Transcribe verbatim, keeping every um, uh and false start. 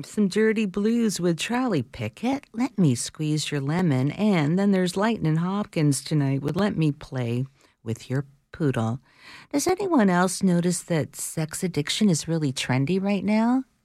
some dirty blues with Charlie Pickett. Let me squeeze your lemon. And then there's Lightnin' Hopkins tonight with Let Me Play with Your Poodle. Does anyone else notice that sex addiction is really trendy right now?